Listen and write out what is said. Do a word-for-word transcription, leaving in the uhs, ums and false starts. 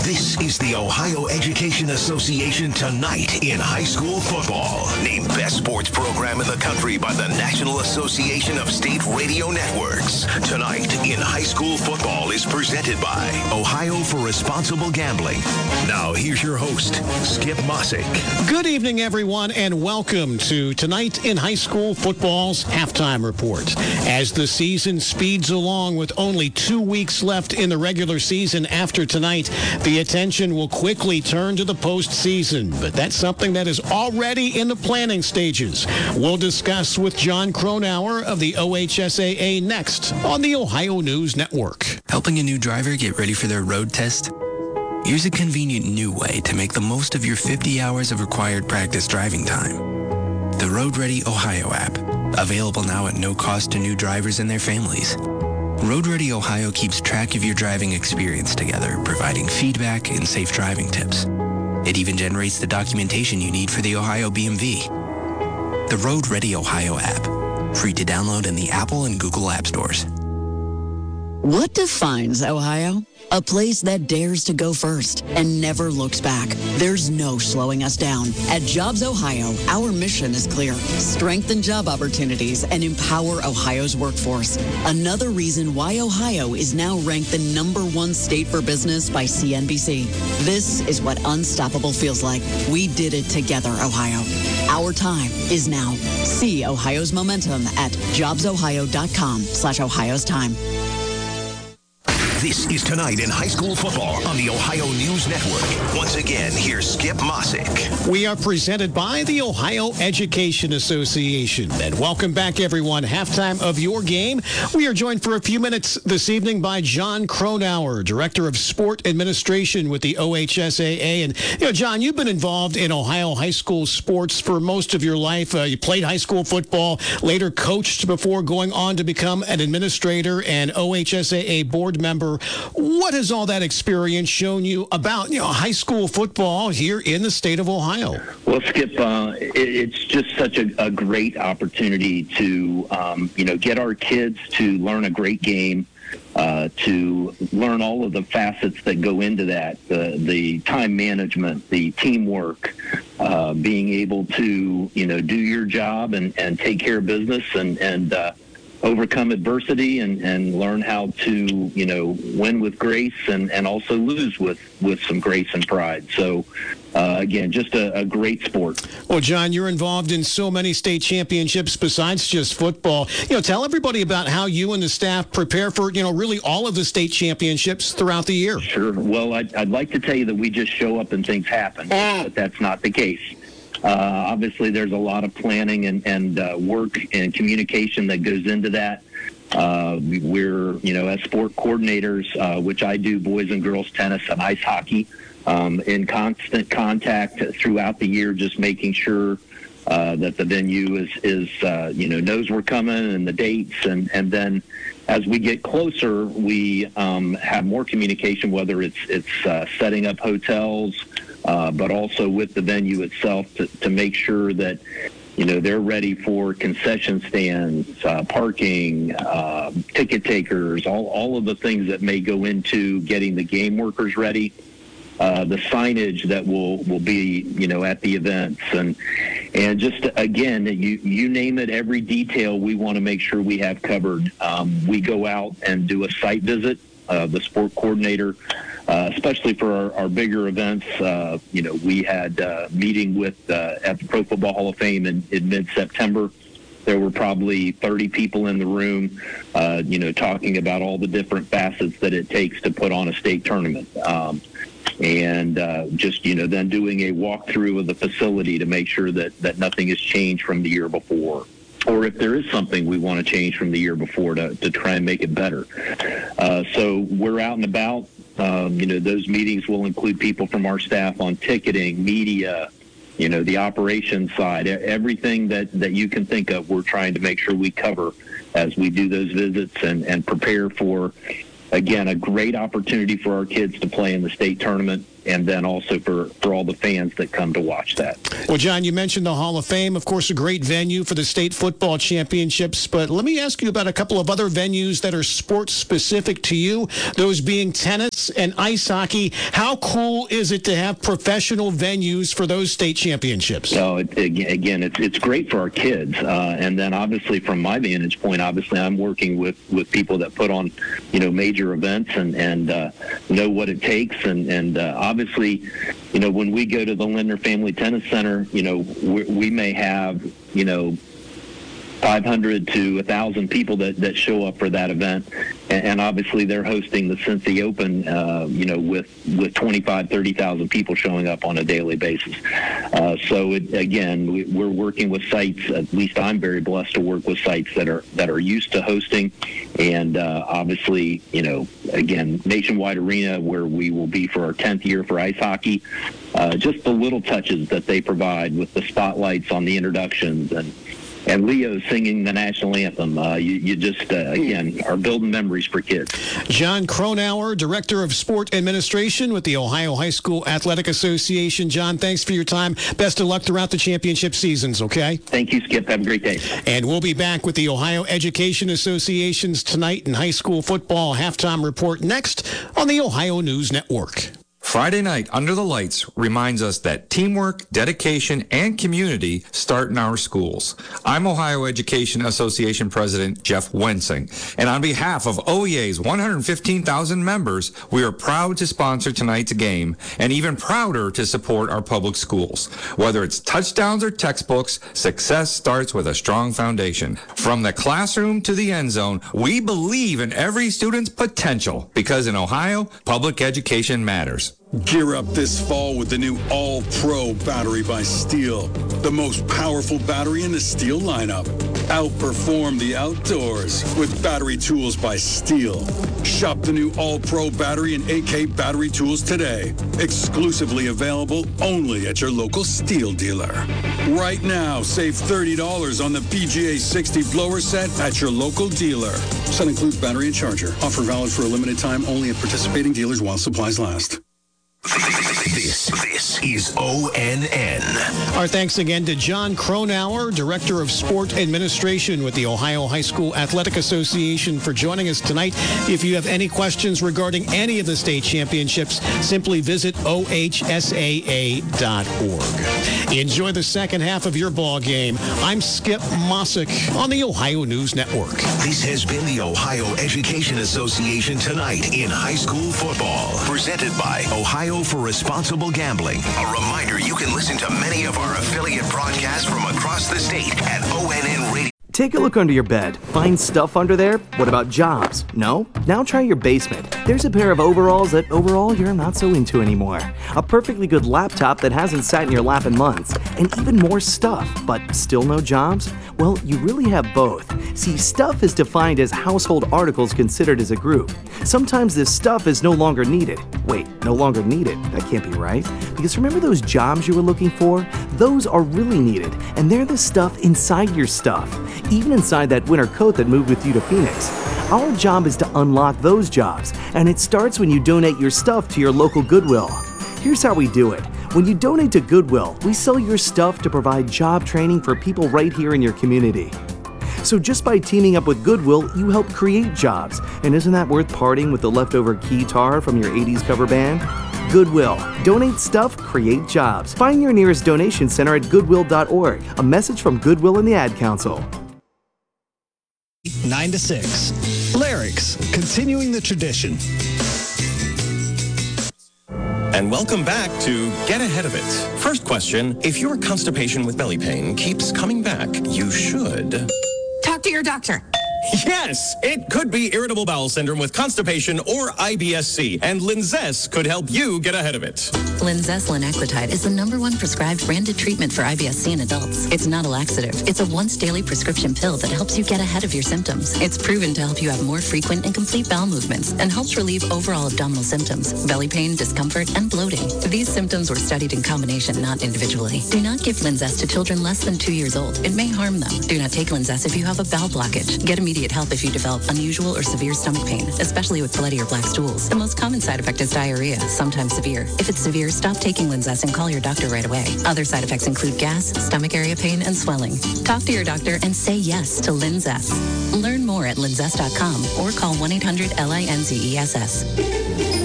This is the Ohio Education Association Tonight in High School Football. Named Best Sports Program in the Country by the National Association of State Radio Networks. Tonight in High School Football is presented by Ohio for Responsible Gambling. Now here's your host, Skip Mossick. Good evening, everyone, and welcome to Tonight in High School Football's Halftime Report. As the season speeds along with only two weeks left in the regular season after tonight, the attention will quickly turn to the postseason, but that's something that is already in the planning stages. We'll discuss with John Cronauer of the O H S A A next on the Ohio News Network. Helping a new driver get ready for their road test? Here's a convenient new way to make the most of your fifty hours of required practice driving time. The Road Ready Ohio app, available now at no cost to new drivers and their families. Road Ready Ohio keeps track of your driving experience together, providing feedback and safe driving tips. It even generates the documentation you need for the Ohio B M V. The Road Ready Ohio app, free to download in the Apple and Google App Stores. What defines Ohio? A place that dares to go first and never looks back. There's no slowing us down. At Jobs Ohio, our mission is clear. Strengthen job opportunities and empower Ohio's workforce. Another reason why Ohio is now ranked the number one state for business by C N B C. This is what unstoppable feels like. We did it together, Ohio. Our time is now. See Ohio's momentum at jobsohio.com slash Ohio's time. This is Tonight in High School Football on the Ohio News Network. Once again, here's Skip Mossick. We are presented by the Ohio Education Association. And welcome back, everyone. Halftime of your game. We are joined for a few minutes this evening by John Cronauer, Director of Sport Administration with the O H S A A. And, you know, John, you've been involved in Ohio high school sports for most of your life. Uh, you played high school football, later coached before going on to become an administrator and O H S A A board member. What has all that experience shown you about, you know, high school football here in the state of Ohio? Well, Skip, uh, it, it's just such a, a great opportunity to, um, you know, get our kids to learn a great game, uh, to learn all of the facets that go into that, the, the time management, the teamwork, uh, being able to, you know, do your job and, and take care of business and, and, uh, overcome adversity and, and learn how to, you know, win with grace and, and also lose with, with some grace and pride. So, uh, again, just a, a great sport. Well, John, you're involved in so many state championships besides just football. You know, tell everybody about how you and the staff prepare for, you know, really all of the state championships throughout the year. Sure. Well, I'd, I'd like to tell you that we just show up and things happen, but that's not the case. Uh, obviously, there's a lot of planning and, and uh, work and communication that goes into that. Uh, we're, you know, as sport coordinators, uh, which I do boys and girls tennis and ice hockey, um, in constant contact throughout the year, just making sure uh, that the venue is, is uh, you know, knows we're coming and the dates. And, and then as we get closer, we um, have more communication, whether it's, it's uh, setting up hotels, Uh, but also with the venue itself to, to make sure that, you know, they're ready for concession stands, uh, parking, uh, ticket takers, all, all of the things that may go into getting the game workers ready, uh, the signage that will, will be, you know, at the events. And, and just, again, you, you name it, every detail we want to make sure we have covered. Um, we go out and do a site visit, uh, the sport coordinator, Uh, especially for our, our bigger events. Uh, you know, we had a uh, meeting with uh, at the Pro Football Hall of Fame in, in mid-September. There were probably thirty people in the room, uh, you know, talking about all the different facets that it takes to put on a state tournament. Um, and uh, just, you know, then doing a walkthrough of the facility to make sure that, that nothing has changed from the year before. Or if there is something we want to change from the year before to, to try and make it better. Uh, so we're out and about. Um, you know, those meetings will include people from our staff on ticketing, media, you know, the operations side, everything that, that you can think of. We're trying to make sure we cover as we do those visits and, and prepare for, again, a great opportunity for our kids to play in the state tournament, and then also for, for all the fans that come to watch that. Well, John, you mentioned the Hall of Fame, of course, a great venue for the state football championships, but let me ask you about a couple of other venues that are sports specific to you, those being tennis lacrosse, and ice hockey. How cool is it to have professional venues for those state championships? So it, again, it's it's great for our kids, uh, and then obviously from my vantage point, obviously I'm working with, with people that put on, you know, major events and and uh, know what it takes, and and uh, obviously, you know, when we go to the Lindner Family Tennis Center, you know, we, we may have, you know, five hundred to one thousand people that, that show up for that event. And, and obviously they're hosting the Cincy Open, uh, you know, with, with twenty-five, thirty thousand people showing up on a daily basis. Uh, so, it, again, we, we're working with sites, at least I'm very blessed to work with sites that are that are used to hosting. And uh, obviously, you know, again, Nationwide Arena, where we will be for our tenth year for ice hockey. Uh, just the little touches that they provide with the spotlights on the introductions and And Leo singing the national anthem. Uh, you, you just, uh, again, are building memories for kids. John Cronauer, Director of Sport Administration with the Ohio High School Athletic Association. John, thanks for your time. Best of luck throughout the championship seasons, okay? Thank you, Skip. Have a great day. And we'll be back with the Ohio Education Association's Tonight in High School Football halftime report next on the Ohio News Network. Friday night under the lights reminds us that teamwork, dedication, and community start in our schools. I'm Ohio Education Association President Jeff Wensing, and on behalf of O E A's one hundred fifteen thousand members, we are proud to sponsor tonight's game and even prouder to support our public schools. Whether it's touchdowns or textbooks, success starts with a strong foundation. From the classroom to the end zone, we believe in every student's potential because in Ohio, public education matters. Gear up this fall with the new All-Pro battery by Steel, the most powerful battery in the Steel lineup. Outperform the outdoors with battery tools by Steel. Shop the new All-Pro battery and A K battery tools today. Exclusively available only at your local Steel dealer. Right now, save thirty dollars on the P G A sixty blower set at your local dealer. Set includes battery and charger. Offer valid for a limited time only at participating dealers while supplies last. This, this is O N N. Our thanks again to John Cronauer, Director of Sport Administration with the Ohio High School Athletic Association, for joining us tonight. If you have any questions regarding any of the state championships, simply visit O H S A A dot org. Enjoy the second half of your ball game. I'm Skip Mossick on the Ohio News Network. This has been the Ohio Education Association Tonight in High School Football, presented by Ohio for Responsible Gambling. A reminder, you can listen to many of our affiliate broadcasts from across the state at O N N Radio. Take a look under your bed. Find stuff under there? What about jobs? No? Now try your basement. There's a pair of overalls that overall you're not so into anymore. A perfectly good laptop that hasn't sat in your lap in months. And even more stuff, but still no jobs? Well, you really have both. See, stuff is defined as household articles considered as a group. Sometimes this stuff is no longer needed. Wait, no longer needed? That can't be right. Because remember those jobs you were looking for? Those are really needed, and they're the stuff inside your stuff. Even inside that winter coat that moved with you to Phoenix. Our job is to unlock those jobs, and it starts when you donate your stuff to your local Goodwill. Here's how we do it. When you donate to Goodwill, we sell your stuff to provide job training for people right here in your community. So just by teaming up with Goodwill, you help create jobs. And isn't that worth parting with the leftover keytar from your eighties cover band? Goodwill. Donate stuff, create jobs. Find your nearest donation center at goodwill dot org. A message from Goodwill and the Ad Council. nine to six. Larix, continuing the tradition. And welcome back to Get Ahead of It. First question, if your constipation with belly pain keeps coming back, you should... Talk to your doctor. Yes, it could be irritable bowel syndrome with constipation or I B S C, and Linzess could help you get ahead of it. Linzess linaclotide is the number one prescribed branded treatment for I B S C in adults. It's not a laxative. It's a once daily prescription pill that helps you get ahead of your symptoms. It's proven to help you have more frequent and complete bowel movements and helps relieve overall abdominal symptoms, belly pain, discomfort, and bloating. These symptoms were studied in combination, not individually. Do not give Linzess to children less than two years old. It may harm them. Do not take Linzess if you have a bowel blockage. Get immediate help if you develop unusual or severe stomach pain, especially with bloody or black stools. The most common side effect is diarrhea, sometimes severe. If it's severe, stop taking Linzess and call your doctor right away. Other side effects include gas, stomach area pain, and swelling. Talk to your doctor and say yes to Linzess. Learn more at linzess dot com or call one eight hundred L I N Z E S S.